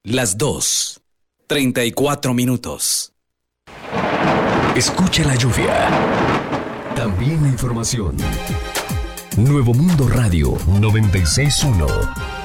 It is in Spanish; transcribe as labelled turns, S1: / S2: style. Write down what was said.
S1: Las 2:34.
S2: Escucha la lluvia. También la información. Nuevo Mundo Radio 96.1.